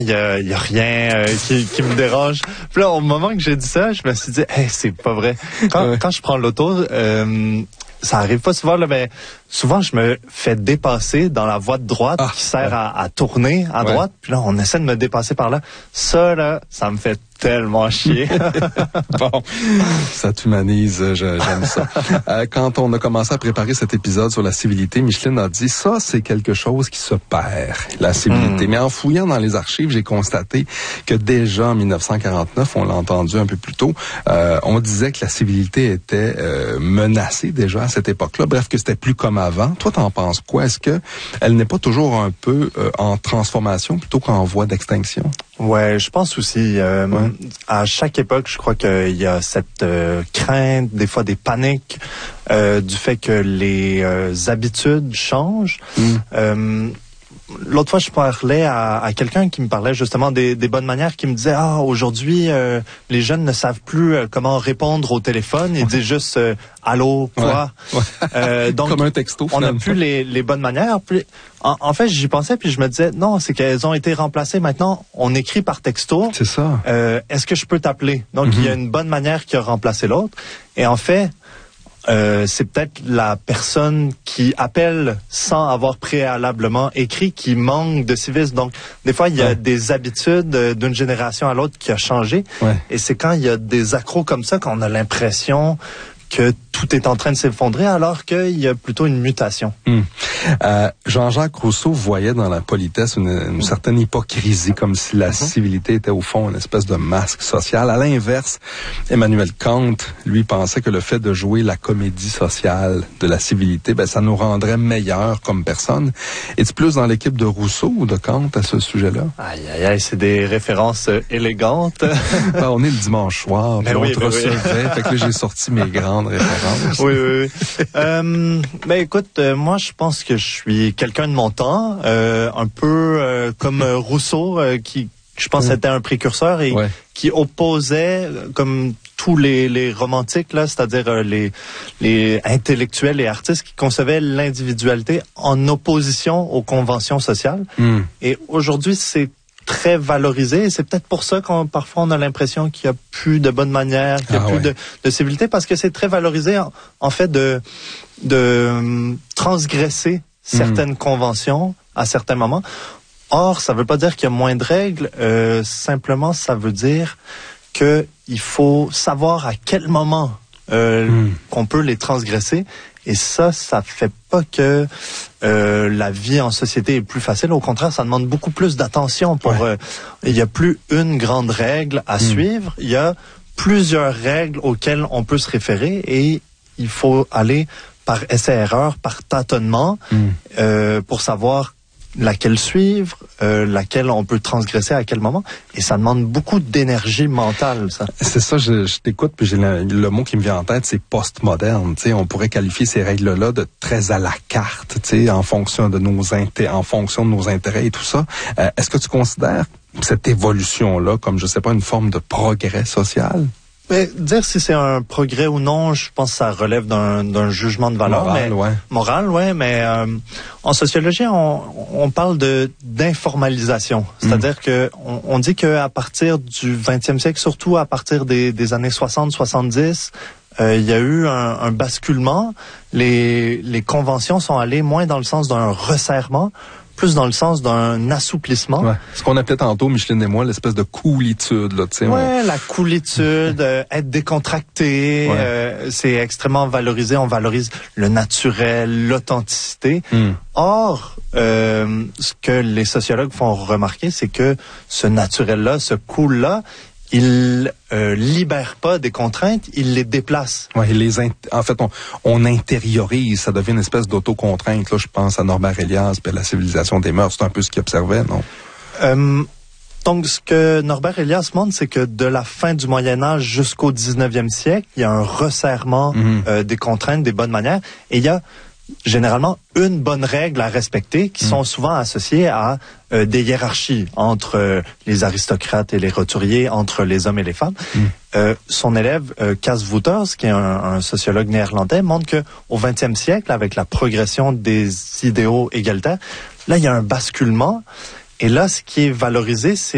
y a rien qui me dérange. Puis là, au moment que j'ai dit ça, je me suis dit, hey, c'est pas vrai. Quand je prends l'auto, ça arrive pas souvent, là, mais souvent, je me fais dépasser dans la voie de droite qui sert à tourner à droite. Puis là, on essaie de me dépasser par là. Ça, là, ça me fait tellement chier. Bon, ça t'humanise, j'aime ça. Quand on a commencé à préparer cet épisode sur la civilité, Micheline a dit, ça, c'est quelque chose qui se perd, la civilité. Mais en fouillant dans les archives, j'ai constaté que déjà en 1949, on l'a entendu un peu plus tôt, on disait que la civilité était menacée déjà à cette époque-là. Bref, que c'était plus comme avant. Toi, t'en penses quoi? Est-ce que elle n'est pas toujours un peu en transformation plutôt qu'en voie d'extinction? Ouais, je pense aussi. À chaque époque, je crois qu'il y a cette crainte, des fois des paniques, du fait que les habitudes changent. L'autre fois, je parlais à quelqu'un qui me parlait justement des bonnes manières, qui me disait, aujourd'hui, les jeunes ne savent plus comment répondre au téléphone. Ils disent juste allô, quoi. Donc, comme un texto, on n'a plus les bonnes manières. Puis, en fait, j'y pensais, puis je me disais, non, c'est qu'elles ont été remplacées. Maintenant, on écrit par texto. C'est ça. Est-ce que je peux t'appeler? Donc, il y a une bonne manière qui a remplacé l'autre. Et en fait, c'est peut-être la personne qui appelle sans avoir préalablement écrit qui manque de civisme. Donc, des fois, il y a des habitudes d'une génération à l'autre qui a changé. Et c'est quand il y a des accros comme ça qu'on a l'impression que tout est en train de s'effondrer alors qu'il y a plutôt une mutation. Jean-Jacques Rousseau voyait dans la politesse une certaine hypocrisie, comme si la civilité était au fond une espèce de masque social. À l'inverse, Emmanuel Kant, lui, pensait que le fait de jouer la comédie sociale de la civilité, ça nous rendrait meilleurs comme personne. Es-tu plus dans l'équipe de Rousseau ou de Kant à ce sujet-là? Aïe, c'est des références élégantes. On est le dimanche soir, puis on te recevait, fait que là, j'ai sorti mes grandes références. Oui. Écoute, moi, je pense que je suis quelqu'un de mon temps, un peu comme Rousseau, qui, je pense, était un précurseur et qui opposait, comme tous les romantiques, là, c'est-à-dire les intellectuels et artistes qui concevaient l'individualité en opposition aux conventions sociales. Et aujourd'hui, c'est très valorisé et c'est peut-être pour ça qu'on parfois on a l'impression qu'il y a plus de bonnes manières, qu'il y a plus de civilité, parce que c'est très valorisé en fait de transgresser certaines conventions à certains moments. Or, ça veut pas dire qu'il y a moins de règles, simplement ça veut dire que il faut savoir à quel moment qu'on peut les transgresser. Et ça fait pas que la vie en société est plus facile. Au contraire, ça demande beaucoup plus d'attention. Il y a plus une grande règle à suivre. Il y a plusieurs règles auxquelles on peut se référer et il faut aller par essai-erreur, par tâtonnement, pour savoir laquelle suivre, laquelle on peut transgresser à quel moment. Et ça demande beaucoup d'énergie mentale, ça. C'est ça, je t'écoute, puis j'ai le mot qui me vient en tête, c'est postmoderne. Tu sais, on pourrait qualifier ces règles-là de très à la carte, tu sais, en fonction de nos intérêts et tout ça. Est-ce que tu considères cette évolution-là comme, je sais pas, une forme de progrès social? Mais dire si c'est un progrès ou non, je pense que ça relève d'un jugement de valeur. Moral, mais en sociologie, on parle d'informalisation. C'est-à-dire que on dit qu'à partir du 20e siècle, surtout à partir des années 60-70, il y a eu un basculement. Les conventions sont allées moins dans le sens d'un resserrement, plus dans le sens d'un assouplissement. Ce qu'on appelait tantôt, Micheline et moi, l'espèce de coolitude, là, tu sais. La coolitude, être décontracté, c'est extrêmement valorisé. On valorise le naturel, l'authenticité. Or, ce que les sociologues font remarquer, c'est que ce naturel-là, ce cool-là, il libère pas des contraintes, il les déplace. En fait, on intériorise, ça devient une espèce d'autocontrainte. Là, je pense à Norbert Elias et à la civilisation des mœurs. C'est un peu ce qu'il observait, non? Donc, ce que Norbert Elias montre, c'est que de la fin du Moyen-Âge jusqu'au 19e siècle, il y a un resserrement des contraintes, des bonnes manières, et il y a généralement une bonne règle à respecter qui sont souvent associées à des hiérarchies entre les aristocrates et les roturiers, entre les hommes et les femmes. Son élève, Cas Wouters, qui est un sociologue néerlandais, montre que au 20e siècle, avec la progression des idéaux égalitaires, là, il y a un basculement. Et là, ce qui est valorisé, c'est